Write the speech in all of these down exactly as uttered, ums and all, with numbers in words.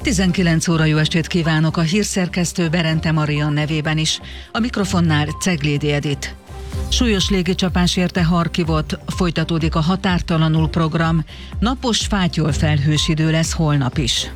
tizenkilenc óra, jó estét kívánok, a hírszerkesztő Berente Marian nevében is. A mikrofonnál Ceglédi Edit. Súlyos légicsapás érte Harkivot, folytatódik a Határtalanul program. Napos, fátyol felhős idő lesz holnap is.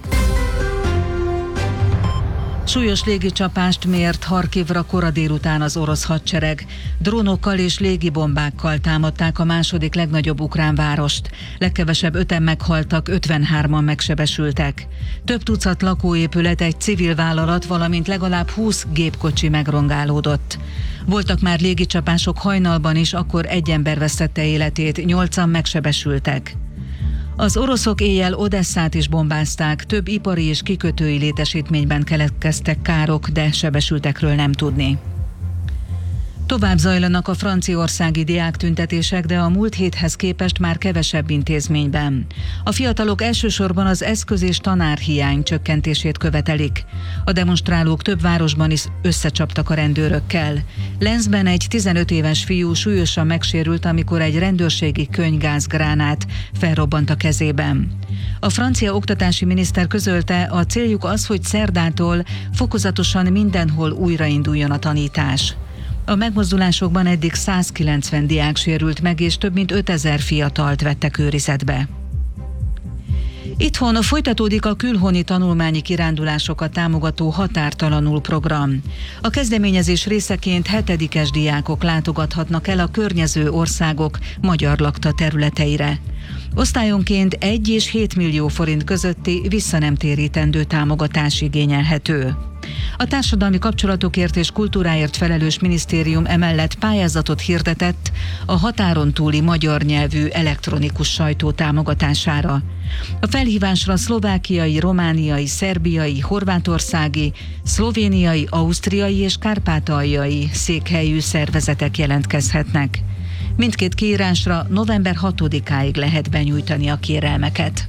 Súlyos légicsapást mért Harkivra kora délután az orosz hadsereg. Drónokkal és légibombákkal támadták a második legnagyobb ukrán várost. Legkevesebb öten meghaltak, ötvenhárman megsebesültek. Több tucat lakóépület, egy civil vállalat, valamint legalább húsz gépkocsi megrongálódott. Voltak már légicsapások hajnalban is, akkor egy ember vesztette életét, nyolcan megsebesültek. Az oroszok éjjel Odesszát is bombázták, több ipari és kikötői létesítményben keletkeztek károk, de sebesültekről nem tudni. Tovább zajlanak a franciaországi diáktüntetések, de a múlt héthez képest már kevesebb intézményben. A fiatalok elsősorban az eszköz- és tanárhiány csökkentését követelik. A demonstrálók több városban is összecsaptak a rendőrökkel. Lenzben egy tizenöt éves fiú súlyosan megsérült, amikor egy rendőrségi könygázgránát felrobbant a kezében. A francia oktatási miniszter közölte, a céljuk az, hogy szerdától fokozatosan mindenhol újrainduljon a tanítás. A megmozdulásokban eddig százkilencven diák sérült meg, és több mint ötezer fiatalt vettek őrizetbe. Itthon folytatódik a külhoni tanulmányi kirándulásokat támogató Határtalanul program. A kezdeményezés részeként hetedikes diákok látogathatnak el a környező országok magyar lakta területeire. Osztályonként egy és hét millió forint közötti visszanemtérítendő támogatás igényelhető. A társadalmi kapcsolatokért és kultúráért felelős minisztérium emellett pályázatot hirdetett a határon túli magyar nyelvű elektronikus sajtó támogatására. A felhívásra szlovákiai, romániai, szerbiai, horvátországi, szlovéniai, ausztriai és kárpátaljai székhelyű szervezetek jelentkezhetnek. Mindkét kiírásra november hatodikáig lehet benyújtani a kérelmeket.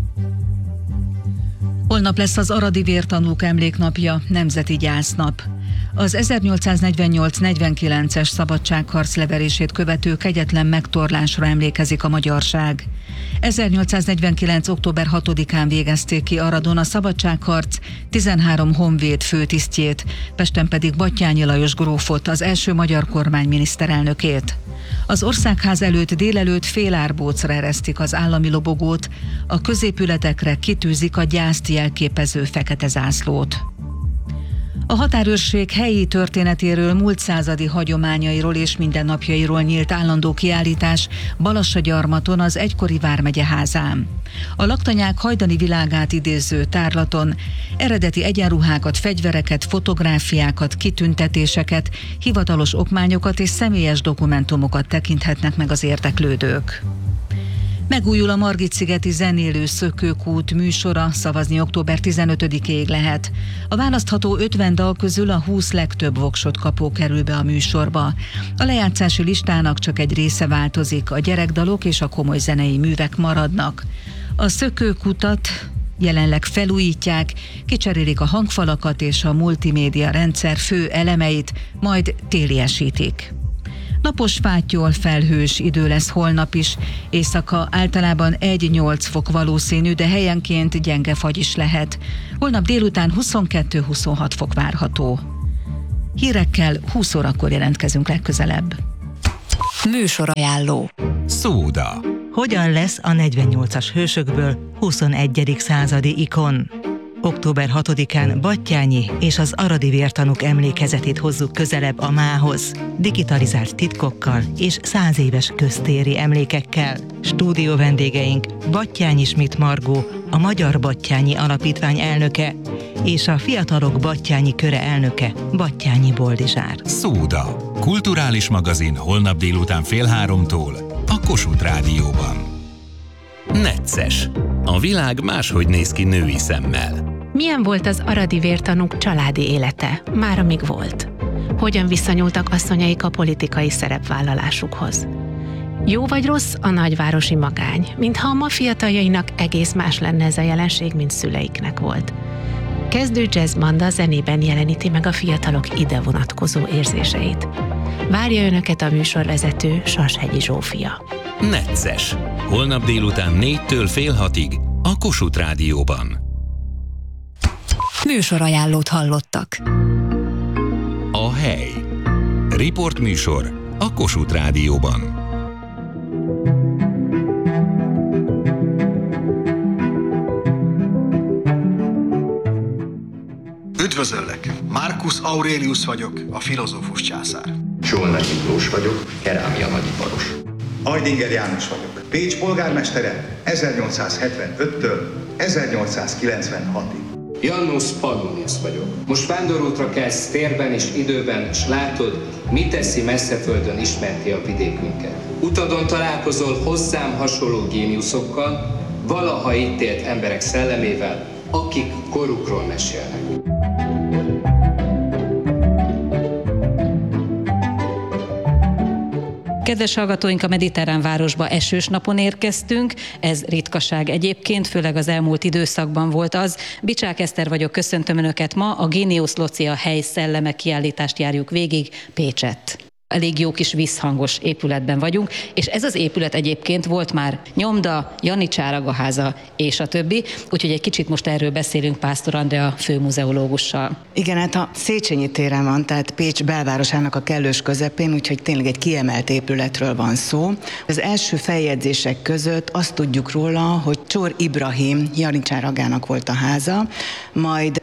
Holnap lesz az aradi vértanúk emléknapja, nemzeti gyásznap. Az ezernyolcszáznegyvennyolc negyvenkilences szabadságharc leverését követő kegyetlen megtorlásra emlékezik a magyarság. ezernyolcszáznegyvenkilenc október hatodikán végezték ki Aradon a szabadságharc tizenhárom honvéd főtisztjét, Pesten pedig Batthyány Lajos grófot, az első magyar kormány miniszterelnökét. Az Országház előtt délelőtt félárbócra eresztik az állami lobogót, a középületekre kitűzik a gyászt jelképező fekete zászlót. A határőrség helyi történetéről, múlt századi hagyományairól és mindennapjairól nyílt állandó kiállítás Balassagyarmaton, az egykori vármegye házán. A laktanyák hajdani világát idéző tárlaton eredeti egyenruhákat, fegyvereket, fotográfiákat, kitüntetéseket, hivatalos okmányokat és személyes dokumentumokat tekinthetnek meg az érdeklődők. Megújul a Margit-szigeti zenélő Szökőkút műsora, szavazni október tizenötödikéig lehet. A választható ötven dal közül a húsz legtöbb voksot kapó kerül be a műsorba. A lejátszási listának csak egy része változik, a gyerekdalok és a komoly zenei művek maradnak. A Szökőkutat jelenleg felújítják, kicserélik a hangfalakat és a multimédia rendszer fő elemeit, majd téliesítik. Napos, fátyol, felhős idő lesz holnap is, éjszaka általában egy-nyolc fok valószínű, de helyenként gyenge fagy is lehet. Holnap délután huszonkettő-huszonhat fok várható. Hírekkel húsz órakor jelentkezünk legközelebb. Műsorajánló. Szóda. Hogyan lesz a negyvennyolcas hősökből huszonegyedik századi ikon? október hatodikán Batthyányi és az aradi vértanúk emlékezetét hozzuk közelebb a mához, digitalizált titkokkal és száz éves köztéri emlékekkel. Stúdió vendégeink Batthyányi Schmidt Margó, a Magyar Batthyányi Alapítvány elnöke, és a Fiatalok Batthyányi Köre elnöke, Batthyányi Boldizsár. Szóda. Kulturális magazin holnap délután fél háromtól a Kossuth Rádióban. Necces. A világ máshogy néz ki női szemmel. Milyen volt az aradi vértanúk családi élete, már amíg volt? Hogyan viszonyultak asszonyaik a politikai szerepvállalásukhoz? Jó vagy rossz a nagyvárosi magány, mintha a ma fiataljainak egész más lenne ez a jelenség, mint szüleiknek volt. Kezdő jazzbanda zenében jeleníti meg a fiatalok ide vonatkozó érzéseit. Várja önöket a műsorvezető Sashegyi Zsófia. Necces. Holnap délután négytől fél hatig a Kossuth Rádióban. Műsorajánlót hallottak. A hely. Riportműsor a Kossuth Rádióban. Üdvözöllek! Marcus Aurelius vagyok, a filozófus császár. Csolnai Miklós vagyok, kerámia nagyiparos. Ajdinger János vagyok, Pécs polgármestere ezernyolcszázhetvenöttől ezernyolcszázkilencvenhatig. Janus Pannonius vagyok. Most vándorútra kelsz térben és időben, és látod, mit teszi messzeföldön ismerti a vidékünket. Utadon találkozol hozzám hasonló géniuszokkal, valaha itt élt emberek szellemével, akik korukról mesélnek. Kedves hallgatóink, a mediterrán városba esős napon érkeztünk, ez ritkaság egyébként, főleg az elmúlt időszakban volt az. Bicsák Eszter vagyok, köszöntöm Önöket ma, a Géniusz Loci a hely szelleme kiállítást járjuk végig Pécsett. Elég jó kis visszhangos épületben vagyunk, és ez az épület egyébként volt már nyomda, Janicsár Agaháza és a többi, úgyhogy egy kicsit most erről beszélünk Pásztor Andrea főmuzeológussal. Igen, hát a Széchenyi téren van, tehát Pécs belvárosának a kellős közepén, úgyhogy tényleg egy kiemelt épületről van szó. Az első feljegyzések között azt tudjuk róla, hogy Csor Ibrahim Janicsár Agának volt a háza, majd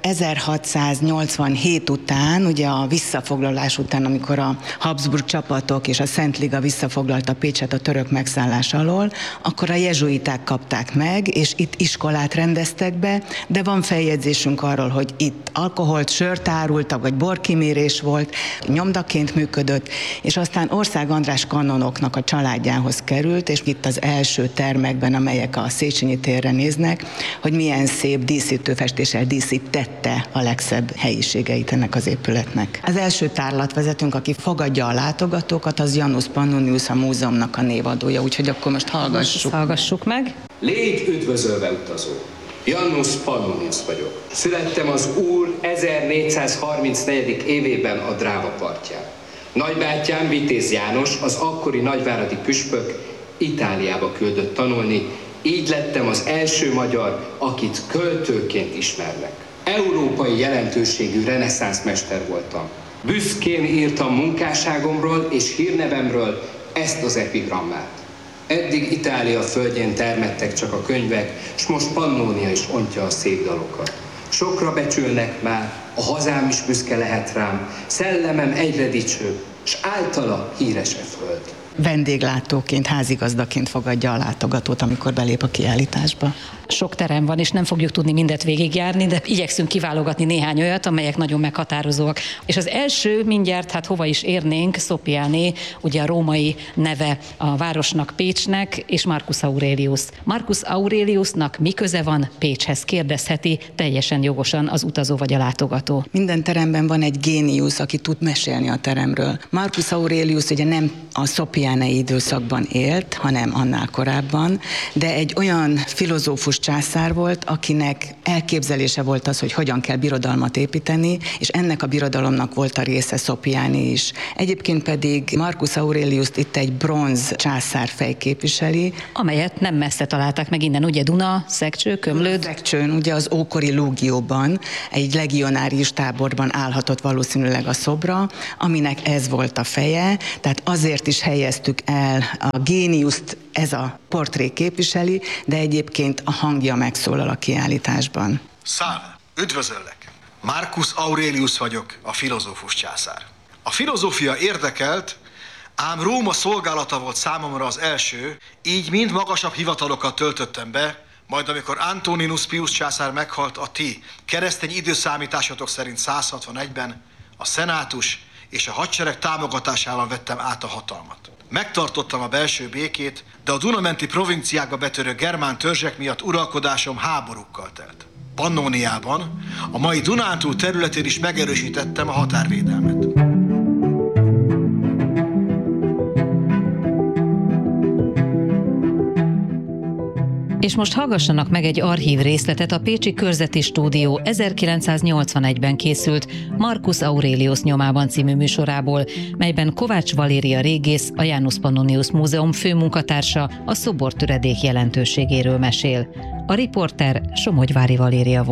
ezerhatszáznyolcvanhét után, ugye a visszafoglalás után, amikor a Habsburg csapatok és a Szent Liga visszafoglalta Pécset a török megszállás alól, akkor a jezsuiták kapták meg, és itt iskolát rendeztek be, de van feljegyzésünk arról, hogy itt alkoholt, sört árultak, vagy borkimérés volt, nyomdaként működött, és aztán Ország András kanonoknak a családjához került, és itt az első termekben, amelyek a Széchenyi térre néznek, hogy milyen szép díszítőfestéssel díszítette a legszebb helyiségeit ennek az épületnek. Az első tárlatvezetőnk, aki fogadja a látogatókat, az Janus Pannonius, a múzeumnak a névadója, úgyhogy akkor most hallgassuk. Most hallgassuk meg. Légy üdvözölve, utazó! Janus Pannonius vagyok. Születtem az Úr ezernégyszázharmincnegyedik évében a Dráva partján. Nagybátyám, Vitéz János, az akkori nagyváradi püspök Itáliába küldött tanulni, így lettem az első magyar, akit költőként ismernek. Európai jelentőségű reneszánsz mester voltam. Büszkén írtam munkásságomról és hírnevemről ezt az epigrammát. Eddig Itália földjén termettek csak a könyvek, s most Pannónia is ontja a szép dalokat. Sokra becsülnek már, a hazám is büszke lehet rám, szellemem egyre dicső, s általa híres e föld. Vendéglátóként, házigazdaként fogadja a látogatót, amikor belép a kiállításba. Sok terem van, és nem fogjuk tudni mindet végigjárni, de igyekszünk kiválogatni néhány olyat, amelyek nagyon meghatározóak. És az első mindjárt, hát hova is érnénk, Szopiáné, ugye a római neve a városnak, Pécsnek, és Marcus Aurelius. Marcus Aureliusnak mi köze van Pécshez, kérdezheti teljesen jogosan az utazó vagy a látogató. Minden teremben van egy géniusz, aki tud mesélni a teremről. Marcus Aurelius ugye nem a Szopiánei időszakban élt, hanem annál korábban, de egy olyan filozófus császár volt, akinek elképzelése volt az, hogy hogyan kell birodalmat építeni, és ennek a birodalomnak volt a része Szopiáni is. Egyébként pedig Marcus Aureliust itt egy bronz császárfej képviseli. Amelyet nem messze találták meg innen, ugye Duna, Szekcső, Kömlőd? Szekcsőn, ugye az ókori Lúgióban, egy legionárius táborban állhatott valószínűleg a szobra, aminek ez volt a feje, tehát azért is helyeztük el a géniuszt, ez a portré képviseli, de egyébként a hangja megszólal a kiállításban. Szál, üdvözöllek! Marcus Aurelius vagyok, a filozófus császár. A filozófia érdekelt, ám Róma szolgálata volt számomra az első, így mind magasabb hivatalokat töltöttem be, majd amikor Antoninus Pius császár meghalt, a ti keresztény időszámításatok szerint száz hatvanegyben a szenátus és a hadsereg támogatásával vettem át a hatalmat. Megtartottam a belső békét, de a Dunamenti provinciákba betörő germán törzsek miatt uralkodásom háborúkkal telt. Pannóniában, a mai Dunántúl területén is megerősítettem a határvédelmet. És most hallgassanak meg egy archív részletet, a Pécsi Körzeti Stúdió ezerkilencszáznyolcvanegyben készült Marcus Aurelius nyomában című műsorából, melyben Kovács Valéria régész, a Janus Pannonius Múzeum főmunkatársa a szobortöredék jelentőségéről mesél. A riporter Somogyvári Valéria volt.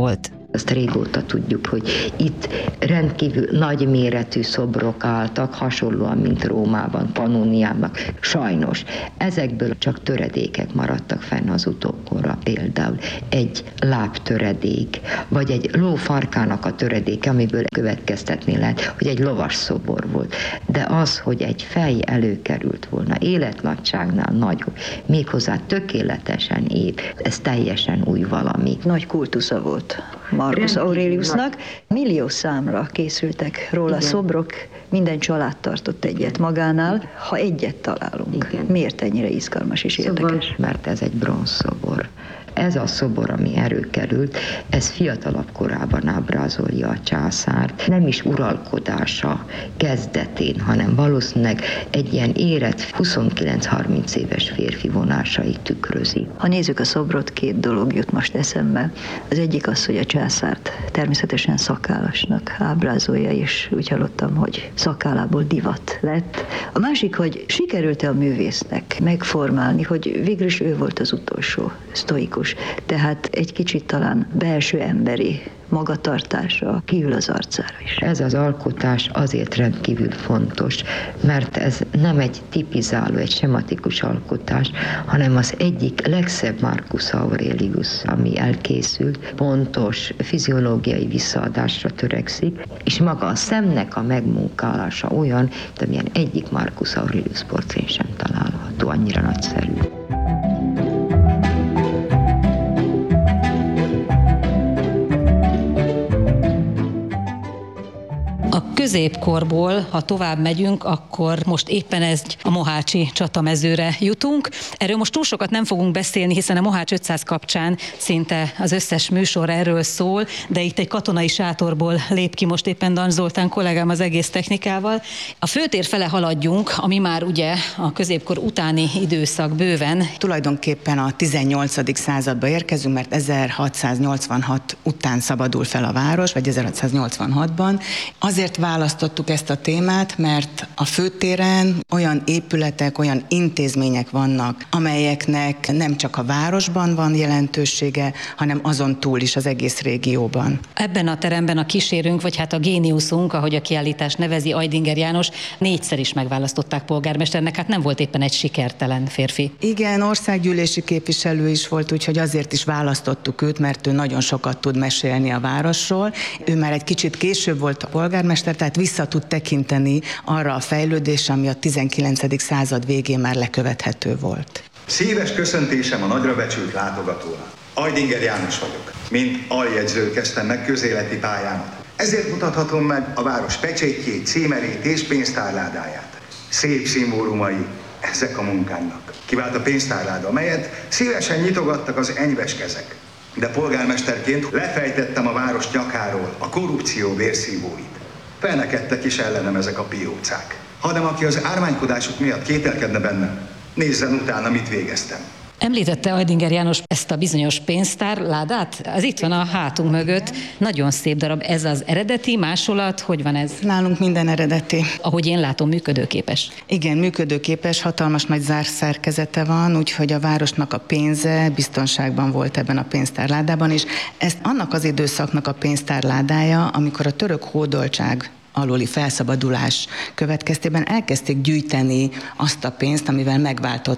Azt régóta tudjuk, hogy itt rendkívül nagy méretű szobrok álltak, hasonlóan, mint Rómában, Pannoniában. Sajnos ezekből csak töredékek maradtak fenn az utókorra. Például egy lábtöredék, vagy egy ló farkának a töredéke, amiből következtetni lehet, hogy egy lovas szobor volt. De az, hogy egy fej előkerült volna életnagyságnál nagyobb, méghozzá tökéletesen épp, ez teljesen új valami. Nagy kultusza volt Marcus Aureliusnak. Millió számra készültek róla igen. szobrok, minden család tartott egyet magánál, ha egyet találunk. Igen. Miért ennyire izgalmas és érdekes? Szóval, mert ez egy bronzszobor. Ez a szobor, ami előkerült, ez fiatalabb korában ábrázolja a császárt. Nem is uralkodása kezdetén, hanem valószínűleg egy ilyen érett huszonkilenc-harminc éves férfi vonásait tükrözi. Ha nézzük a szobrot, két dolog jut most eszembe. Az egyik az, hogy a császárt természetesen szakállasnak ábrázolja, és úgy hallottam, hogy szakállából divat lett. A másik, hogy sikerült-e a művésznek megformálni, hogy végül is ő volt az utolsó sztoikus. Tehát egy kicsit talán belső emberi magatartása kiül az arcára is. Ez az alkotás azért rendkívül fontos, mert ez nem egy tipizáló, egy sematikus alkotás, hanem az egyik legszebb Marcus Aurelius, ami elkészült, pontos fiziológiai visszaadásra törekszik, és maga a szemnek a megmunkálása olyan, mint amilyen egyik Marcus Aurelius portrén sem található, annyira nagyszerű. A középkorból, ha tovább megyünk, akkor most éppen ez a mohácsi csatamezőre jutunk. Erről most túl sokat nem fogunk beszélni, hiszen a Mohács ötszáz kapcsán szinte az összes műsor erről szól, de itt egy katonai sátorból lép ki most éppen Dan Zoltán kollégám az egész technikával. A főtér fele haladjunk, ami már ugye a középkor utáni időszak bőven. Tulajdonképpen a tizennyolcadik századba érkezünk, mert ezerhatszáznyolcvanhat után szabadul fel a város, vagy ezerhatszáznyolcvanhatban. Azért választottuk ezt a témát, mert a főtéren olyan épületek, olyan intézmények vannak, amelyeknek nem csak a városban van jelentősége, hanem azon túl is az egész régióban. Ebben a teremben a kísérünk, vagy hát a géniuszunk, ahogy a kiállítás nevezi, Ajdinger János, négyszer is megválasztották polgármesternek, hát nem volt éppen egy sikertelen férfi. Igen, országgyűlési képviselő is volt, úgyhogy azért is választottuk őt, mert ő nagyon sokat tud mesélni a városról. Ő már egy kicsit később volt a polgármester, tehát vissza tud tekinteni arra a fejlődésre, ami a tizenkilencedik század végén már lekövethető volt. Szíves köszöntésem a nagyra becsült látogatónak. Ajdinger János vagyok. Mint aljegyző kezdtem meg közéleti pályámat. Ezért mutathatom meg a város pecsétjét, címerét és pénztárládáját. Szép szimbólumai ezek a munkának. Kivált a pénztárláda, amelyet szívesen nyitogattak az enyves kezek. De polgármesterként lefejtettem a város nyakáról a korrupció vérszívóit. Felnekedtek is ellenem ezek a piócák. Hanem aki az ármánykodásuk miatt kételkedne bennem, nézzen utána, mit végeztem. Említette Ajdinger János ezt a bizonyos pénztárládát? Az itt van a hátunk mögött. Nagyon szép darab. Ez az eredeti másolat? Hogy van ez? Nálunk minden eredeti. Ahogy én látom, működőképes. Igen, működőképes, hatalmas nagy zárszerkezete van, úgyhogy a városnak a pénze biztonságban volt ebben a pénztárládában, és ez annak az időszaknak a pénztárládája, amikor a török hódoltság aluli felszabadulás következtében elkezdték gyűjteni azt a pénzt, amivel megváltott